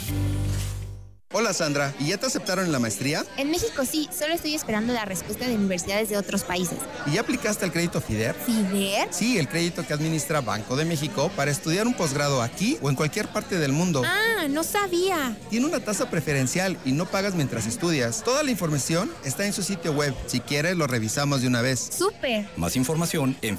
Hola Sandra, ¿y ya te aceptaron en la maestría? En México sí, solo estoy esperando la respuesta de universidades de otros países. ¿Y ya aplicaste el crédito FIDER? ¿FIDER? Sí, el crédito que administra Banco de México para estudiar un posgrado aquí o en cualquier parte del mundo. Ah, no sabía. Tiene una tasa preferencial y no pagas mientras estudias. Toda la información está en su sitio web. Si quieres, lo revisamos de una vez. ¡Súper! Más información en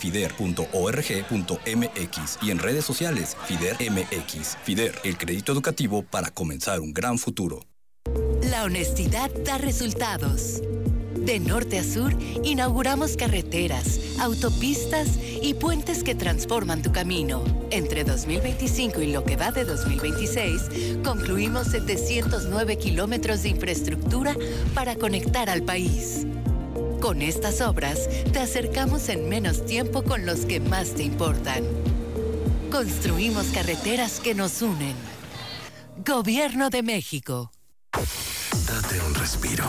fider.org.mx y en redes sociales FIDER MX. FIDER, el crédito educativo para comenzar un gran futuro. La honestidad da resultados. De norte a sur, inauguramos carreteras, autopistas y puentes que transforman tu camino. Entre 2025 y lo que va de 2026, concluimos 709 kilómetros de infraestructura para conectar al país. Con estas obras, te acercamos en menos tiempo con los que más te importan. Construimos carreteras que nos unen. Gobierno de México. Date un respiro.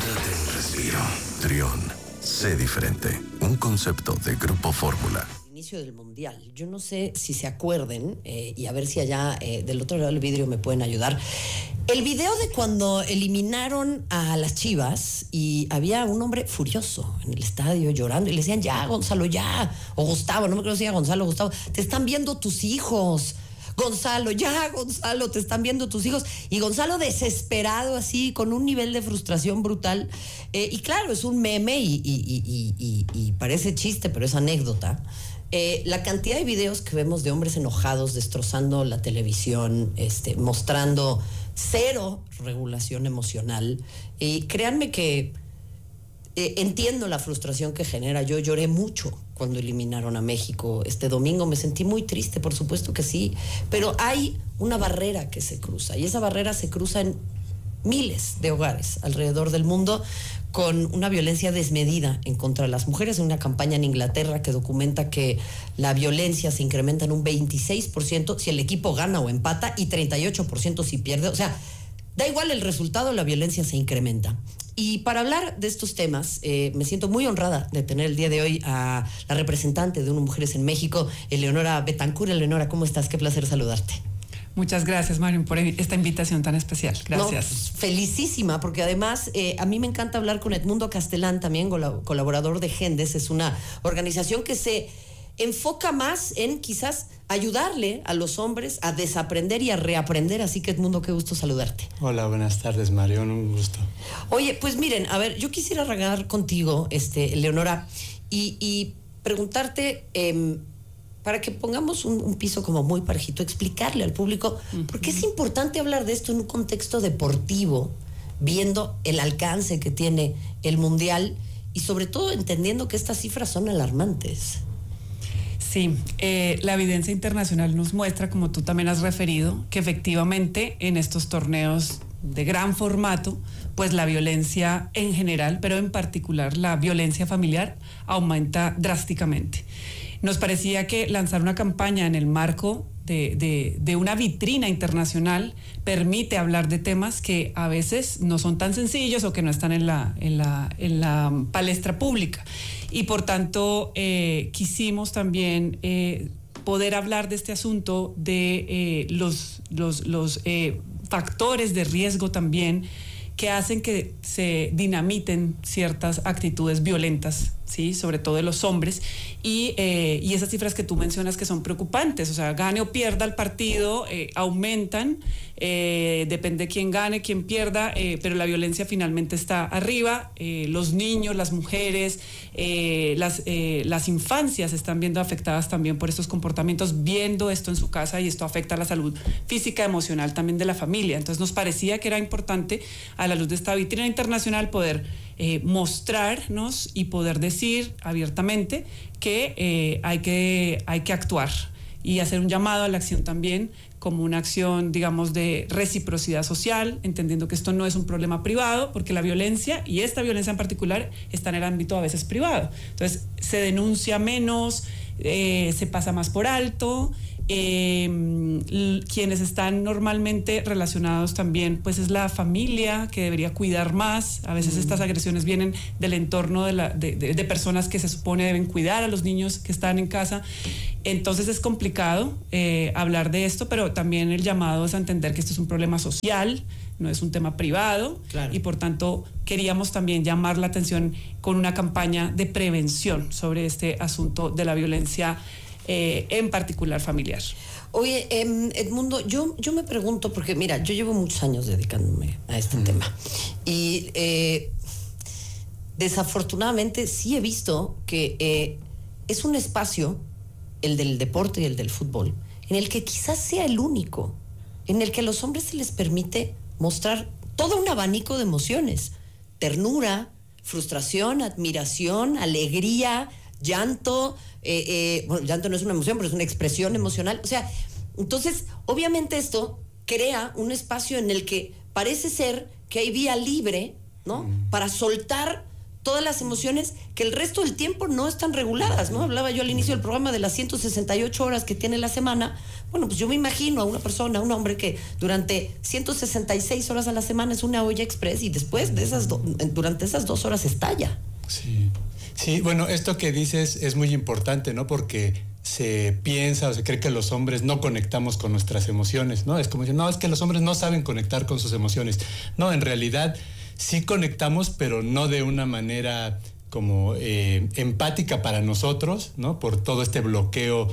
Trión. Sé diferente. Un concepto de Grupo Fórmula. Inicio del Mundial. Yo no sé si se acuerden, y a ver si allá del otro lado del vidrio me pueden ayudar. El video de cuando eliminaron a las Chivas y había un hombre furioso en el estadio llorando y le decían, ya, Gonzalo, ya. O Gustavo, no me acuerdo si era Gonzalo o Gustavo. Te están viendo tus hijos. Gonzalo, te están viendo tus hijos. Y Gonzalo desesperado así, con un nivel de frustración brutal. Y claro, es un meme y parece chiste, pero es anécdota. La cantidad de videos que vemos de hombres enojados, destrozando la televisión, mostrando cero regulación emocional. Y créanme que entiendo la frustración que genera. Yo lloré mucho cuando eliminaron a México este domingo. Me sentí muy triste, por supuesto que sí. Pero hay una barrera que se cruza. Y esa barrera se cruza en miles de hogares alrededor del mundo con una violencia desmedida en contra de las mujeres. Hay una campaña en Inglaterra que documenta que la violencia se incrementa en un 26% si el equipo gana o empata y 38% si pierde. O sea, da igual el resultado, la violencia se incrementa. Y para hablar de estos temas, me siento muy honrada de tener el día de hoy a la representante de UNO Mujeres en México, Eleonora Betancourt. Eleonora, ¿cómo estás? Qué placer saludarte. Muchas gracias, Mario, por esta invitación tan especial. Gracias. No, pues, felicísima, porque además a mí me encanta hablar con Edmundo Castelán, también colaborador de Gendes. Es una organización que se enfoca más en quizás ayudarle a los hombres a desaprender y a reaprender. Así que, Edmundo, qué gusto saludarte. Hola, buenas tardes, Mario, un gusto. Oye, pues miren, a ver, yo quisiera regar contigo, Leonora, y preguntarte, para que pongamos un piso como muy parejito, explicarle al público por qué es importante hablar de esto en un contexto deportivo, viendo el alcance que tiene el Mundial y sobre todo entendiendo que estas cifras son alarmantes. Sí, la evidencia internacional nos muestra, como tú también has referido, que efectivamente en estos torneos de gran formato, pues la violencia en general, pero en particular la violencia familiar, aumenta drásticamente. Nos parecía que lanzar una campaña en el marco de una vitrina internacional permite hablar de temas que a veces no son tan sencillos o que no están en la palestra pública. Y por tanto, quisimos también poder hablar de este asunto de los factores de riesgo también que hacen que se dinamiten ciertas actitudes violentas, ¿sí? Sobre todo de los hombres, y esas cifras que tú mencionas que son preocupantes, o sea, gane o pierda el partido, aumentan, depende de quién gane, quién pierda, pero la violencia finalmente está arriba. Los niños, las mujeres, las infancias están viendo afectadas también por estos comportamientos, viendo esto en su casa, y esto afecta a la salud física, emocional también de la familia. Entonces nos parecía que era importante, a la luz de esta vitrina internacional, poder mostrarnos y poder decir abiertamente que hay que actuar y hacer un llamado a la acción también, como una acción, digamos, de reciprocidad social, entendiendo que esto no es un problema privado, porque la violencia, y esta violencia en particular, está en el ámbito a veces privado. Entonces, se denuncia menos, se pasa más por alto. Quienes están normalmente relacionados también, pues es la familia, que debería cuidar más. A veces estas agresiones vienen del entorno de personas que se supone deben cuidar a los niños que están en casa, Entonces es complicado hablar de esto, pero también el llamado es a entender que esto es un problema social, no es un tema privado, claro. Y por tanto queríamos también llamar la atención con una campaña de prevención sobre este asunto de la violencia en particular familiar. Oye, Edmundo, yo me pregunto, porque mira, yo llevo muchos años dedicándome a este tema y desafortunadamente sí he visto que es un espacio, el del deporte y el del fútbol, en el que quizás sea el único, en el que a los hombres se les permite mostrar todo un abanico de emociones: ternura, frustración, admiración, alegría, llanto. Bueno, llanto no es una emoción, pero es una expresión emocional. O sea, entonces, obviamente esto crea un espacio en el que parece ser que hay vía libre, ¿no? Para soltar todas las emociones que el resto del tiempo no están reguladas, ¿no? Hablaba yo al inicio del programa de las 168 horas que tiene la semana. Bueno, pues yo me imagino a una persona, a un hombre que durante 166 horas a la semana es una olla express y después de durante esas 2 horas estalla. Sí. Sí, bueno, esto que dices es muy importante, ¿no? Porque se piensa o se cree que los hombres no conectamos con nuestras emociones, ¿no? Es como decir, no, es que los hombres no saben conectar con sus emociones. No, en realidad sí conectamos, pero no de una manera como empática para nosotros, ¿no? Por todo este bloqueo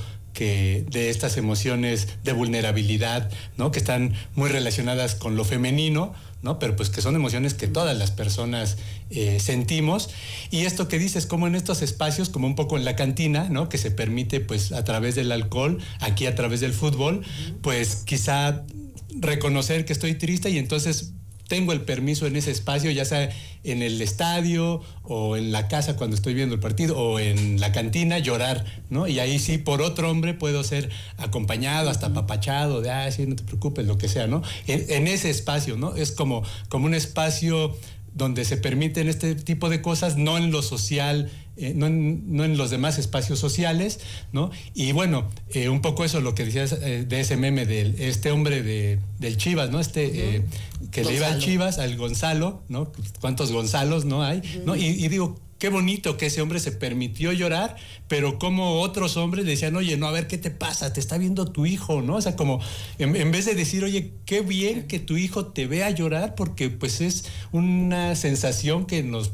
de estas emociones de vulnerabilidad, ¿no? Que están muy relacionadas con lo femenino, ¿no? Pero pues que son emociones que todas las personas sentimos. Y esto que dices, como en estos espacios, como un poco en la cantina, ¿no? Que se permite pues a través del alcohol, aquí a través del fútbol, pues quizá reconocer que estoy triste y entonces tengo el permiso en ese espacio, ya sea en el estadio o en la casa cuando estoy viendo el partido o en la cantina, llorar, ¿no? Y ahí sí, por otro hombre puedo ser acompañado, hasta apapachado, de, sí, no te preocupes, lo que sea, ¿no? En ese espacio, ¿no? Es como un espacio donde se permiten este tipo de cosas, no en lo social, no en los demás espacios sociales, ¿no? Y bueno, un poco eso, lo que decías de ese meme de este hombre del Chivas, ¿no? Que Gonzalo. Le iba al Chivas, al Gonzalo, ¿no? ¿Cuántos Gonzalos no hay? ¿No? Y digo, qué bonito que ese hombre se permitió llorar, pero como otros hombres le decían, oye, no, a ver, ¿qué te pasa? Te está viendo tu hijo, ¿no? O sea, como en vez de decir, oye, qué bien que tu hijo te vea llorar, porque pues es una sensación que nos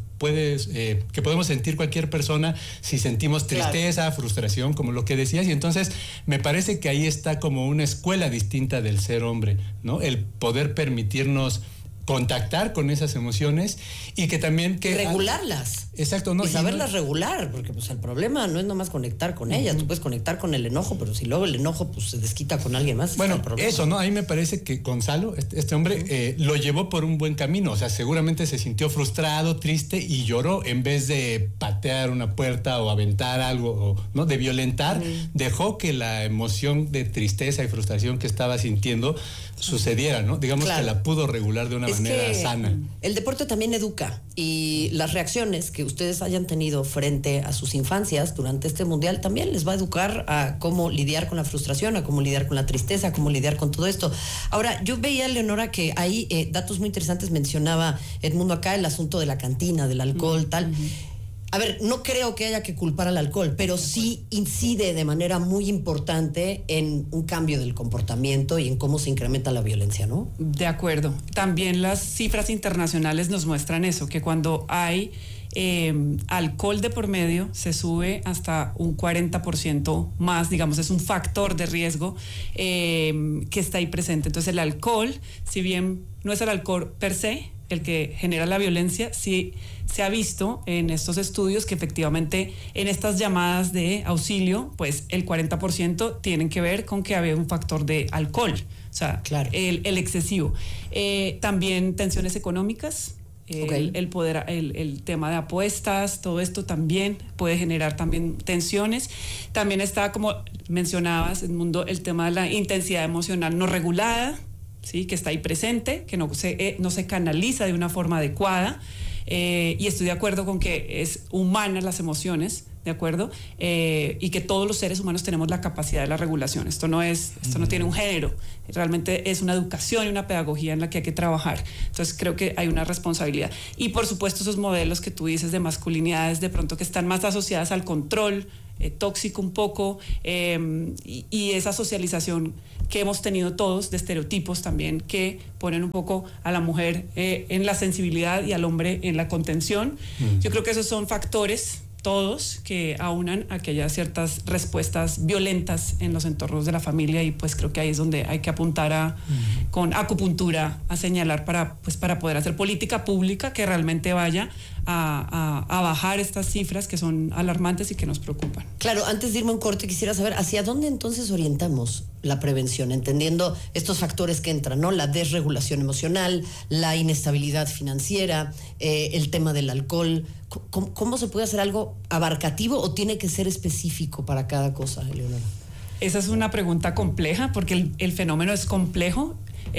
que podemos sentir cualquier persona si sentimos tristeza, claro, frustración, como lo que decías, y entonces me parece que ahí está como una escuela distinta del ser hombre, ¿no? El poder permitirnos contactar con esas emociones y que también regularlas. Exacto, ¿no? Y saberlas regular, porque pues el problema no es nomás conectar con ellas, tú puedes conectar con el enojo, pero si luego el enojo pues se desquita con alguien más. Bueno, eso, ¿no? A mí me parece que Gonzalo, este hombre, lo llevó por un buen camino, o sea, seguramente se sintió frustrado, triste y lloró en vez de patear una puerta o aventar algo, ¿no? De violentar, dejó que la emoción de tristeza y frustración que estaba sintiendo sucediera, ¿no? Digamos, claro, que la pudo regular de una manera sana. El deporte también educa y las reacciones que ustedes hayan tenido frente a sus infancias durante este mundial también les va a educar a cómo lidiar con la frustración, a cómo lidiar con la tristeza, a cómo lidiar con todo esto. Ahora, yo veía, Leonora, que hay datos muy interesantes, mencionaba Edmundo acá el asunto de la cantina, del alcohol, tal. A ver, no creo que haya que culpar al alcohol, pero sí incide de manera muy importante en un cambio del comportamiento y en cómo se incrementa la violencia, ¿no? De acuerdo. También las cifras internacionales nos muestran eso, que cuando hay alcohol de por medio se sube hasta un 40% más, digamos, es un factor de riesgo que está ahí presente. Entonces el alcohol, si bien no es el alcohol per se el que genera la violencia, sí se ha visto en estos estudios que efectivamente en estas llamadas de auxilio, pues el 40% tienen que ver con que había un factor de alcohol, o sea, claro, el excesivo. También tensiones económicas, el poder, el tema de apuestas, todo esto también puede generar también tensiones. También está, como mencionabas, Edmundo, el tema de la intensidad emocional no regulada, ¿sí? Que está ahí presente, que no se canaliza de una forma adecuada. Y estoy de acuerdo con que es humanas las emociones, ¿de acuerdo? Y que todos los seres humanos tenemos la capacidad de la regulación. Esto no tiene un género, realmente es una educación y una pedagogía en la que hay que trabajar. Entonces creo que hay una responsabilidad. Y por supuesto esos modelos que tú dices de masculinidades de pronto que están más asociadas al control, tóxico un poco, y esa socialización que hemos tenido todos de estereotipos también que ponen un poco a la mujer en la sensibilidad y al hombre en la contención. Yo creo que esos son factores todos que aunan a que haya ciertas respuestas violentas en los entornos de la familia, y pues creo que ahí es donde hay que apuntar con acupuntura a señalar para poder hacer política pública que realmente vaya a bajar estas cifras que son alarmantes y que nos preocupan. Claro, antes de irme a un corte quisiera saber hacia dónde entonces orientamos la prevención, entendiendo estos factores que entran, ¿no? La desregulación emocional, la inestabilidad financiera, el tema del alcohol. ¿Cómo se puede hacer algo abarcativo o tiene que ser específico para cada cosa, Eleonora? Esa es una pregunta compleja porque el fenómeno es complejo.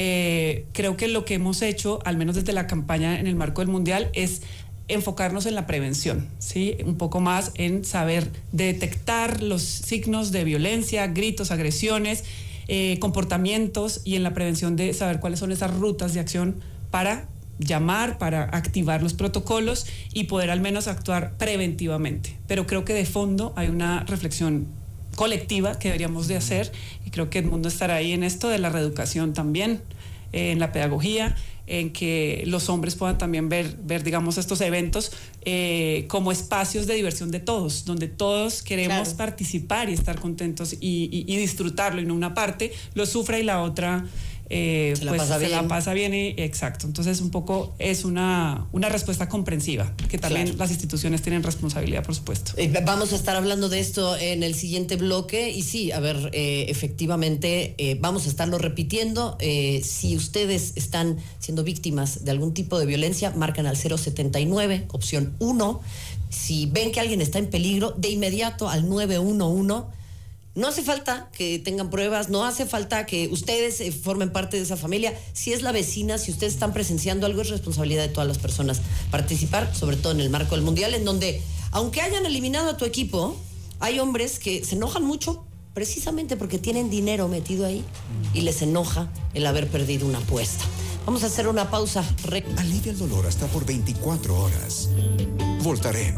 Creo que lo que hemos hecho, al menos desde la campaña en el marco del Mundial, es enfocarnos en la prevención, ¿sí? Un poco más en saber detectar los signos de violencia, gritos, agresiones, comportamientos, y en la prevención de saber cuáles son esas rutas de acción para llamar, para activar los protocolos y poder al menos actuar preventivamente. Pero creo que de fondo hay una reflexión colectiva que deberíamos de hacer, y creo que Edmundo estará ahí en esto de la reeducación también, en la pedagogía, en que los hombres puedan también ver digamos, estos eventos como espacios de diversión de todos, donde todos queremos participar y estar contentos y disfrutarlo, y no una parte lo sufra y la otra se la pasa bien. Exacto. Entonces un poco es una respuesta comprensiva, que también las instituciones tienen responsabilidad, por supuesto. Vamos a estar hablando de esto en el siguiente bloque, y sí, a ver, efectivamente vamos a estarlo repitiendo. Si ustedes están siendo víctimas de algún tipo de violencia, marcan al 079, opción 1. Si ven que alguien está en peligro, de inmediato al 911. No hace falta que tengan pruebas, no hace falta que ustedes formen parte de esa familia. Si es la vecina, si ustedes están presenciando algo, es responsabilidad de todas las personas participar, sobre todo en el marco del Mundial, en donde, aunque hayan eliminado a tu equipo, hay hombres que se enojan mucho precisamente porque tienen dinero metido ahí y les enoja el haber perdido una apuesta. Vamos a hacer una pausa. Alivia el dolor hasta por 24 horas. Voltaren.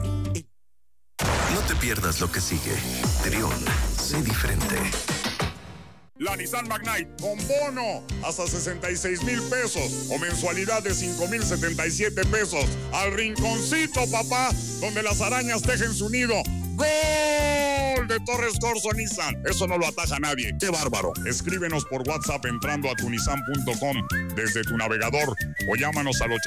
No te pierdas lo que sigue. Trión, sé diferente. La Nissan Magnite con bono hasta 66,000 pesos o mensualidad de 5,077 pesos. Al rinconcito, papá, donde las arañas tejen su nido. ¡Gol de Torres Corso Nissan! Eso no lo ataja nadie. ¡Qué bárbaro! Escríbenos por WhatsApp entrando a tunisan.com desde tu navegador o llámanos al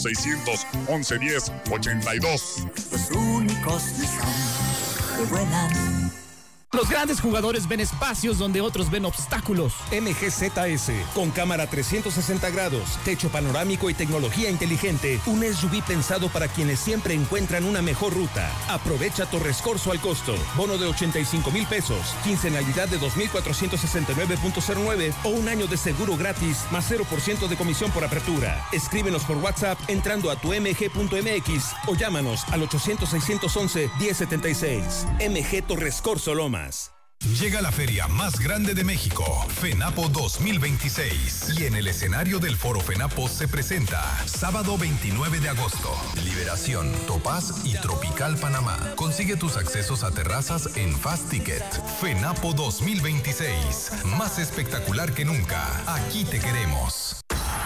800-611-1082. Los únicos Nissan que vuelan. Los grandes jugadores ven espacios donde otros ven obstáculos. MGZS, con cámara 360 grados, techo panorámico y tecnología inteligente. Un SUV pensado para quienes siempre encuentran una mejor ruta. Aprovecha Torres Corso al costo. Bono de 85,000 pesos, quincenalidad de 2,469.09 o un año de seguro gratis más 0% de comisión por apertura. Escríbenos por WhatsApp entrando a tu mg.mx o llámanos al 800-611-1076. MG Torres Corso Lomas. Llega la feria más grande de México, FENAPO 2026. Y en el escenario del Foro FENAPO se presenta sábado 29 de agosto. Liberación, Topaz y Tropical Panamá. Consigue tus accesos a terrazas en Fast Ticket. FENAPO 2026. Más espectacular que nunca. Aquí te queremos.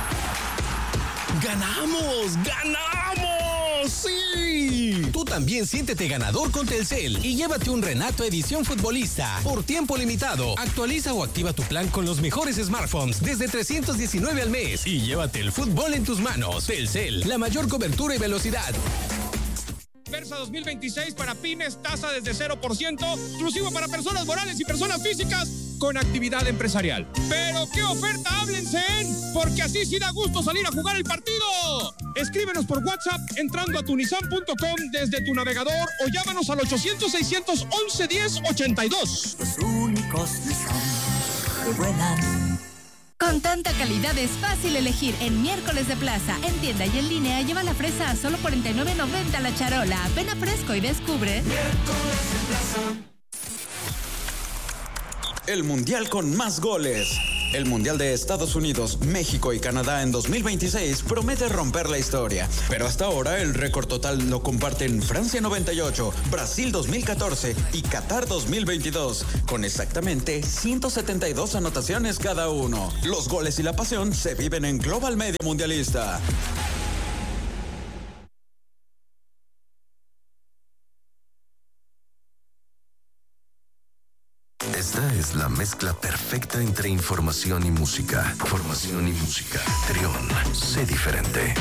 ¡Ganamos! ¡Ganamos! ¡Sí! Tú también siéntete ganador con Telcel y llévate un Renato Edición Futbolista por tiempo limitado. Actualiza o activa tu plan con los mejores smartphones desde 319 al mes y llévate el fútbol en tus manos. Telcel, la mayor cobertura y velocidad. Versa 2026 para pymes, tasa desde 0%, exclusivo para personas morales y personas físicas con actividad empresarial. ¡Pero qué oferta! ¡Háblense! Porque así sí da gusto salir a jugar el partido. Escríbenos por WhatsApp entrando a tunisan.com desde tu navegador o llámanos al 800-611-1082. Los únicos Nissan que vuelan. Con tanta calidad es fácil elegir en Miércoles de Plaza. En tienda y en línea, lleva la fresa a solo $49.90 la charola. Ven a Fresco y descubre. Miércoles de Plaza. El mundial con más goles. El Mundial de Estados Unidos, México y Canadá en 2026 promete romper la historia. Pero hasta ahora el récord total lo comparten Francia 98, Brasil 2014 y Qatar 2022, con exactamente 172 anotaciones cada uno. Los goles y la pasión se viven en Global Media Mundialista. Esta es la mezcla perfecta entre información y música. Formación y música. Trión, sé diferente.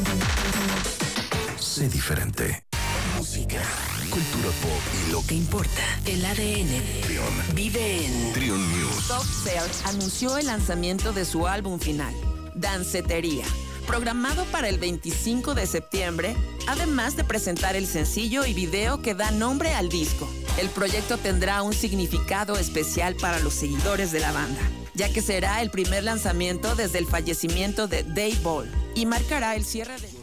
Sé diferente. Música, cultura pop y lo que importa. El ADN. Trión. Vive en Trión News. Top Cell anunció el lanzamiento de su álbum final, Dancetería, programado para el 25 de septiembre, además de presentar el sencillo y video que da nombre al disco. El proyecto tendrá un significado especial para los seguidores de la banda, ya que será el primer lanzamiento desde el fallecimiento de Dave Ball y marcará el cierre de...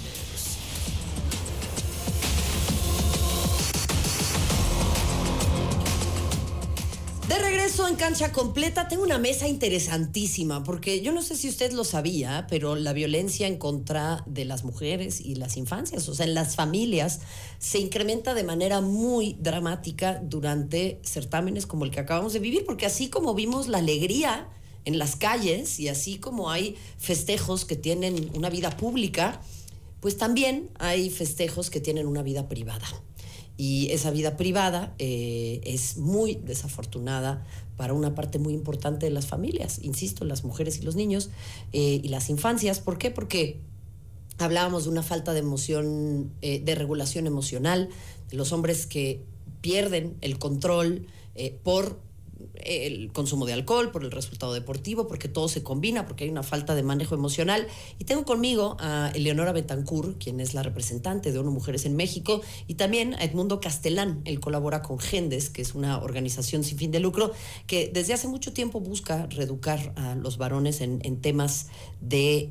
De regreso en Cancha Completa, tengo una mesa interesantísima, porque yo no sé si usted lo sabía, pero la violencia en contra de las mujeres y las infancias, o sea, en las familias, se incrementa de manera muy dramática durante certámenes como el que acabamos de vivir, porque así como vimos la alegría en las calles y así como hay festejos que tienen una vida pública, pues también hay festejos que tienen una vida privada. Y esa vida privada es muy desafortunada para una parte muy importante de las familias, insisto, las mujeres y los niños y las infancias. ¿Por qué? Porque hablábamos de una falta de emoción, de regulación emocional, de los hombres que pierden el control por el consumo de alcohol, por el resultado deportivo, porque todo se combina, porque hay una falta de manejo emocional. Y tengo conmigo a Eleonora Betancourt, quien es la representante de ONU Mujeres en México, y también a Edmundo Castelán. Él colabora con Gendes, que es una organización sin fin de lucro que desde hace mucho tiempo busca reeducar a los varones en temas de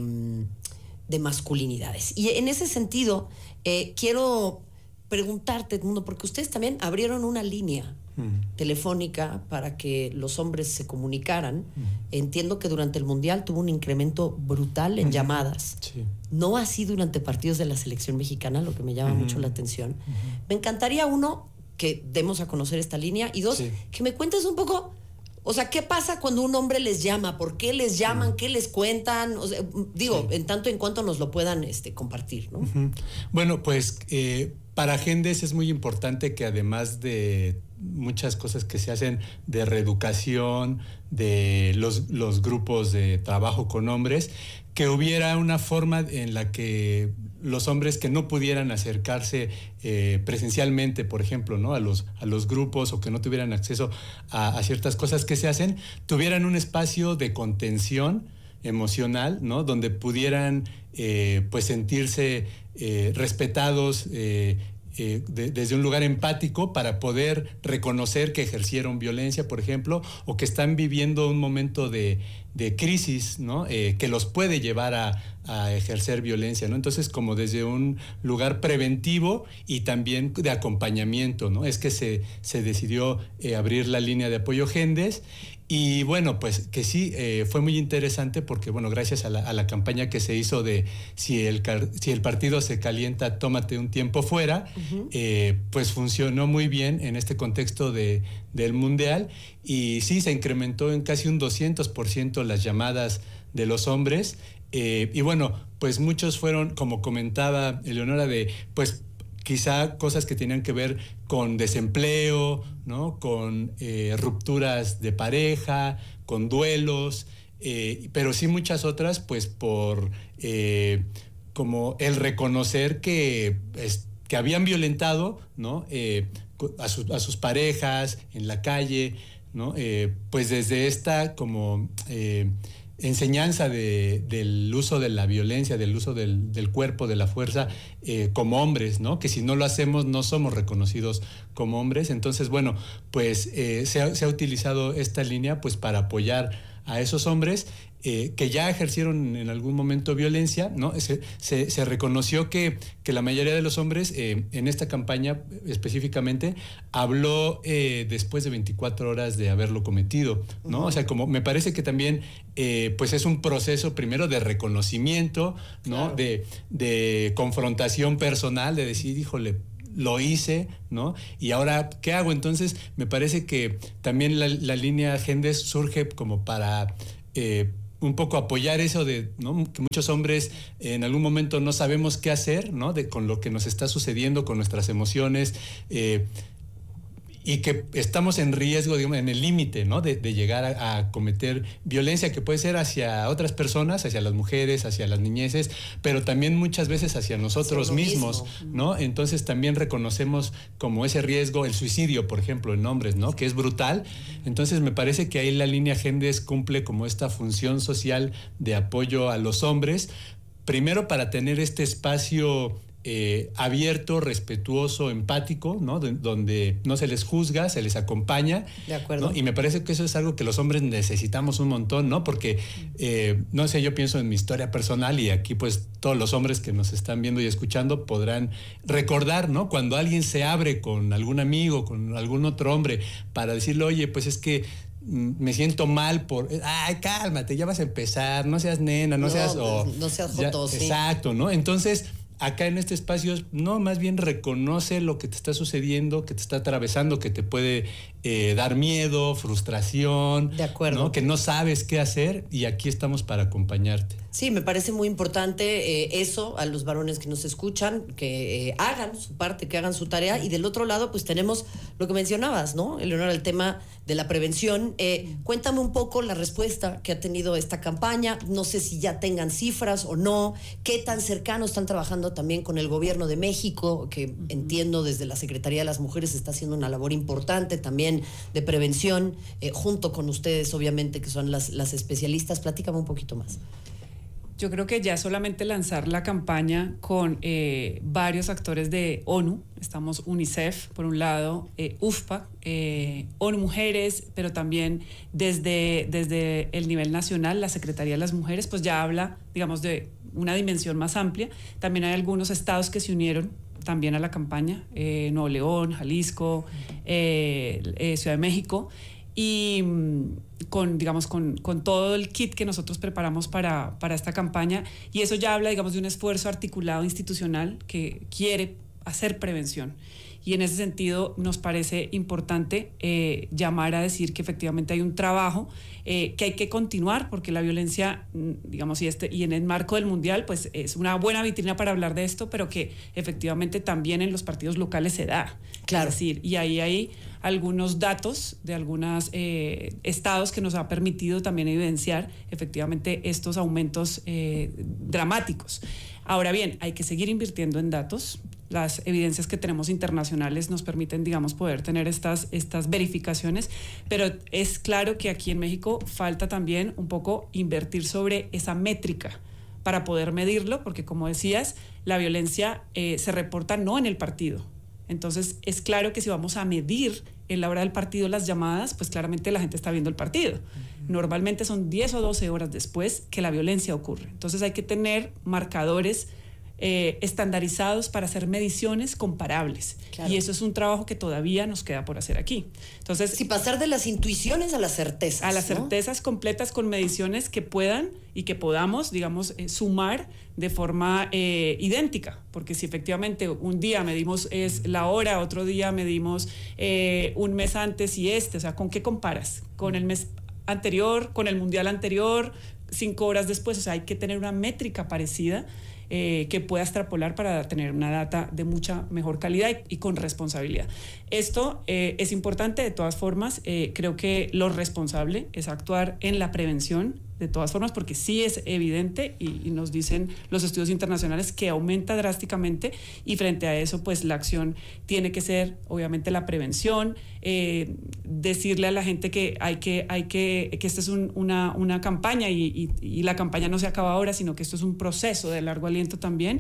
masculinidades. Y en ese sentido, quiero preguntarte, Edmundo, porque ustedes también abrieron una línea telefónica para que los hombres se comunicaran. Entiendo que durante el Mundial tuvo un incremento brutal en llamadas. Sí. No así durante partidos de la selección mexicana, lo que me llama mucho la atención. Me encantaría, uno, que demos a conocer esta línea, y dos, que me cuentes un poco, o sea, ¿qué pasa cuando un hombre les llama? ¿Por qué les llaman? ¿Qué les cuentan? O sea, digo, en tanto en cuanto nos lo puedan compartir, ¿no? Bueno, pues para Gendes es muy importante que, además de muchas cosas que se hacen de reeducación, de los grupos de trabajo con hombres, que hubiera una forma en la que los hombres que no pudieran acercarse presencialmente, por ejemplo, ¿no? a los grupos, o que no tuvieran acceso a ciertas cosas que se hacen, tuvieran un espacio de contención emocional, ¿no? Donde pudieran pues sentirse respetados desde un lugar empático, para poder reconocer que ejercieron violencia, por ejemplo, o que están viviendo un momento de crisis, ¿no? Que los puede llevar a ejercer violencia, ¿no? Entonces, como desde un lugar preventivo y también de acompañamiento, ¿no? Es que se decidió abrir la línea de apoyo Gendes. Y bueno, pues que sí, fue muy interesante porque, bueno, gracias a la campaña que se hizo de si el partido se calienta, tómate un tiempo fuera, pues funcionó muy bien en este contexto del Mundial, y sí, se incrementó en casi un 200% las llamadas de los hombres, y bueno, pues muchos fueron, como comentaba Eleonora, pues quizá cosas que tenían que ver con desempleo, ¿no? Con rupturas de pareja, con duelos, pero sí muchas otras, pues por como el reconocer que habían violentado, ¿no? A sus parejas en la calle, ¿no? Pues desde esta como enseñanza del uso de la violencia, del uso del cuerpo, de la fuerza, como hombres, ¿no? Que si no lo hacemos no somos reconocidos como hombres. Entonces, bueno, pues se ha utilizado esta línea pues para apoyar a esos hombres que ya ejercieron en algún momento violencia, ¿no? Se reconoció que la mayoría de los hombres en esta campaña específicamente habló después de 24 horas de haberlo cometido, ¿no? Uh-huh. O sea, como me parece que también pues es un proceso primero de reconocimiento, ¿no? Claro. De confrontación personal, de decir, híjole, lo hice, ¿no? Y ahora, ¿qué hago? Entonces, me parece que también la línea Gendes surge como para un poco apoyar eso de, ¿no? Que muchos hombres en algún momento no sabemos qué hacer, ¿no? Con lo que nos está sucediendo, con nuestras emociones, y que estamos en riesgo, digamos, en el límite, ¿no? De llegar a cometer violencia, que puede ser hacia otras personas, hacia las mujeres, hacia las niñeces, pero también muchas veces hacia nosotros mismos, ¿no? Entonces también reconocemos como ese riesgo, el suicidio, por ejemplo, en hombres, ¿no? Que es brutal. Entonces me parece que ahí la línea Gendes cumple como esta función social de apoyo a los hombres, primero para tener este espacio abierto, respetuoso, empático, ¿no? Donde no se les juzga, se les acompaña. De acuerdo. ¿No? Y me parece que eso es algo que los hombres necesitamos un montón, ¿no? Porque, no sé, yo pienso en mi historia personal y aquí pues todos los hombres que nos están viendo y escuchando podrán recordar, ¿no? Cuando alguien se abre con algún amigo, con algún otro hombre, para decirle, oye, pues es que me siento mal por... Ay, cálmate, ya vas a empezar, no seas nena, no seas... no seas joto, sí. Exacto, ¿no? Entonces... Acá en este espacio, no, más bien reconoce lo que te está sucediendo, que te está atravesando, que te puede dar miedo, frustración. De acuerdo. ¿No? Que no sabes qué hacer y aquí estamos para acompañarte. Sí, me parece muy importante eso a los varones que nos escuchan, que hagan su parte, que hagan su tarea. Y del otro lado, pues tenemos lo que mencionabas, ¿no, Eleonora? El tema de la prevención. Cuéntame un poco la respuesta que ha tenido esta campaña. No sé si ya tengan cifras o no. ¿Qué tan cercano están trabajando también con el gobierno de México? Que entiendo desde la Secretaría de las Mujeres está haciendo una labor importante también de prevención, junto con ustedes, obviamente, que son las especialistas. Platícame un poquito más. Yo creo que ya solamente lanzar la campaña con varios actores de ONU, estamos UNICEF por un lado, UFPA, ONU Mujeres, pero también desde el nivel nacional, la Secretaría de las Mujeres, pues ya habla, digamos, de una dimensión más amplia. También hay algunos estados que se unieron también a la campaña, Nuevo León, Jalisco, Ciudad de México, y con todo el kit que nosotros preparamos para esta campaña, y eso ya habla, digamos, de un esfuerzo articulado institucional que quiere hacer prevención. Y en ese sentido nos parece importante llamar a decir que efectivamente hay un trabajo que hay que continuar, porque la violencia, digamos, y en el marco del Mundial, pues es una buena vitrina para hablar de esto, pero que efectivamente también en los partidos locales se da. Claro. Es decir, y ahí hay algunos datos de algunos estados que nos ha permitido también evidenciar efectivamente estos aumentos dramáticos. Ahora bien, hay que seguir invirtiendo en datos. Las evidencias que tenemos internacionales nos permiten, digamos, poder tener estas verificaciones, pero es claro que aquí en México falta también un poco invertir sobre esa métrica para poder medirlo, porque como decías, la violencia se reporta no en el partido. Entonces es claro que si vamos a medir en la hora del partido las llamadas, pues claramente la gente está viendo el partido. Normalmente son 10 o 12 horas después que la violencia ocurre. Entonces hay que tener marcadores estandarizados para hacer mediciones comparables. Claro. Y eso es un trabajo que todavía nos queda por hacer aquí. Entonces, sí, pasar de las intuiciones a las certezas. A las certezas completas con mediciones que puedan y que podamos, digamos, sumar de forma idéntica. Porque si efectivamente un día medimos es la hora, otro día medimos un mes antes y o sea, ¿con qué comparas? ¿Con el mes anterior? ¿Con el mundial anterior? 5 horas después. O sea, hay que tener una métrica parecida que pueda extrapolar para tener una data de mucha mejor calidad y con responsabilidad. Esto es importante. De todas formas, creo que lo responsable es actuar en la prevención, de todas formas, porque sí es evidente y nos dicen los estudios internacionales que aumenta drásticamente, y frente a eso, pues la acción tiene que ser, obviamente, la prevención, decirle a la gente que que esta es una campaña y la campaña no se acaba ahora, sino que esto es un proceso de largo aliento también,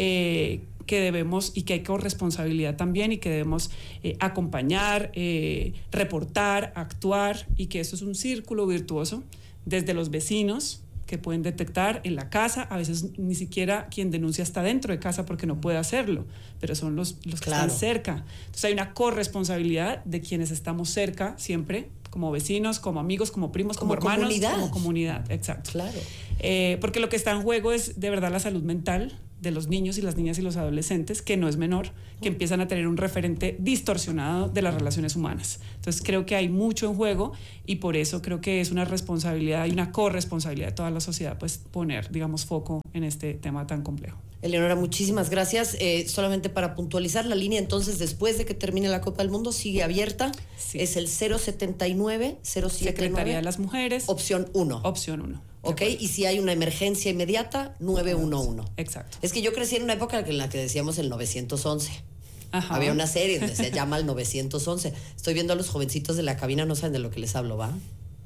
que debemos y que hay corresponsabilidad también y que debemos acompañar, reportar, actuar, y que esto es un círculo virtuoso desde los vecinos, que pueden detectar en la casa, a veces ni siquiera quien denuncia está dentro de casa porque no puede hacerlo, pero son los que están cerca. Entonces hay una corresponsabilidad de quienes estamos cerca siempre, como vecinos, como amigos, como primos, como hermanos, comunidad. Como comunidad, exacto. Claro. Porque lo que está en juego es de verdad la salud mental de los niños y las niñas y los adolescentes, que no es menor, que empiezan a tener un referente distorsionado de las relaciones humanas. Entonces creo que hay mucho en juego y por eso creo que es una responsabilidad y una corresponsabilidad de toda la sociedad, pues poner, digamos, foco en este tema tan complejo. Eleonora, muchísimas gracias. Solamente para puntualizar, la línea entonces después de que termine la Copa del Mundo sigue abierta. Sí. Es el 079 Secretaría de las Mujeres. Opción 1. Opción 1. Ok, y si hay una emergencia inmediata, 911. Exacto. Es que yo crecí en una época en la que decíamos el 911. Ajá. Había una serie donde se llama el 911. Estoy viendo a los jovencitos de la cabina, no saben de lo que les hablo, ¿va?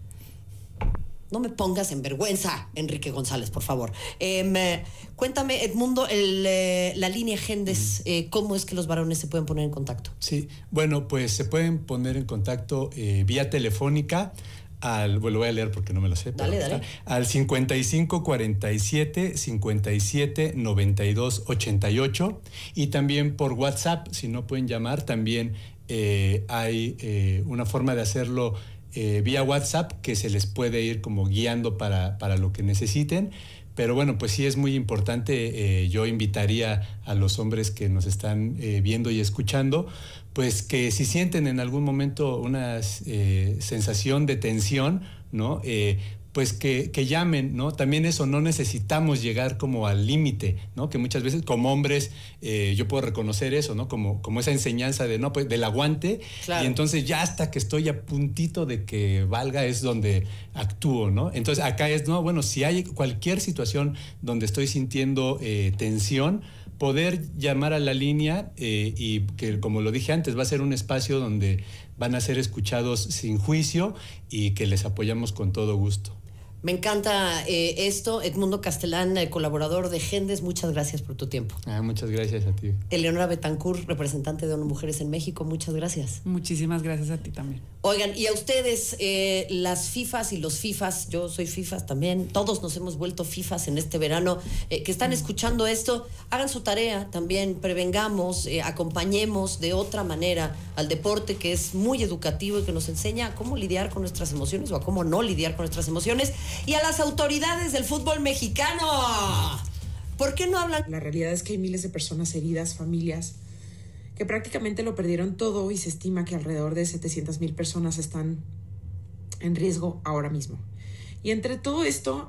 No me pongas en vergüenza, Enrique González, por favor. Cuéntame, Edmundo, la línea Gendes, ¿cómo es que los varones se pueden poner en contacto? Sí, bueno, pues se pueden poner en contacto vía telefónica lo voy a leer porque no me lo sé. Dale. Al 55 47 57 92 88 y también por WhatsApp, si no pueden llamar, también hay una forma de hacerlo vía WhatsApp que se les puede ir como guiando para lo que necesiten. Pero bueno, pues sí es muy importante, yo invitaría a los hombres que nos están viendo y escuchando, pues que si sienten en algún momento una sensación de tensión, ¿no? Pues que llamen, ¿no? También eso, no necesitamos llegar como al límite, ¿no? Que muchas veces como hombres yo puedo reconocer eso, ¿no? Como esa enseñanza de, no, pues del aguante. Claro. Y entonces ya hasta que estoy a puntito de que valga es donde actúo, ¿no? Entonces acá es, no, bueno, si hay cualquier situación donde estoy sintiendo tensión, poder llamar a la línea y que, como lo dije antes, va a ser un espacio donde van a ser escuchados sin juicio y que les apoyamos con todo gusto. Me encanta esto. Edmundo Castelán, colaborador de Gendes, muchas gracias por tu tiempo. Muchas gracias a ti. Eleonora Betancourt, representante de ONU Mujeres en México, muchas gracias. Muchísimas gracias a ti también. Oigan, y a ustedes, las FIFAs y los FIFAs, yo soy FIFAs también, todos nos hemos vuelto FIFAs en este verano, que están escuchando esto, hagan su tarea también, prevengamos, acompañemos de otra manera al deporte que es muy educativo y que nos enseña a cómo lidiar con nuestras emociones o a cómo no lidiar con nuestras emociones. Y a las autoridades del fútbol mexicano, ¿por qué no hablan? La realidad es que hay miles de personas heridas, familias que prácticamente lo perdieron todo y se estima que alrededor de 700,000 personas están en riesgo ahora mismo. Y entre todo esto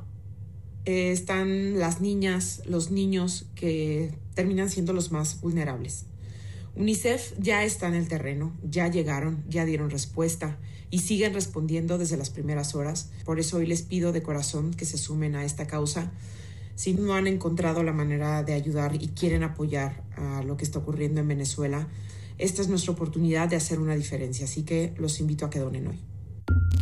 están las niñas, los niños que terminan siendo los más vulnerables. UNICEF ya está en el terreno, ya llegaron, ya dieron respuesta y siguen respondiendo desde las primeras horas. Por eso hoy les pido de corazón que se sumen a esta causa. Si no han encontrado la manera de ayudar y quieren apoyar a lo que está ocurriendo en Venezuela, esta es nuestra oportunidad de hacer una diferencia. Así que los invito a que donen hoy.